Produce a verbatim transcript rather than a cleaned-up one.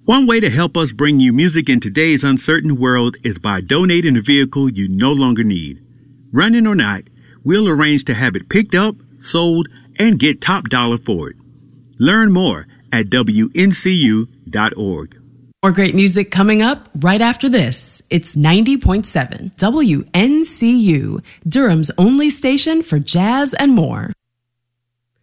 One way to help us bring you music in today's uncertain world is by donating a vehicle you no longer need. Running or not, we'll arrange to have it picked up, sold, and get top dollar for it. Learn more at W N C U dot org. More great music coming up right after this. It's ninety point seven W N C U, Durham's only station for jazz and more.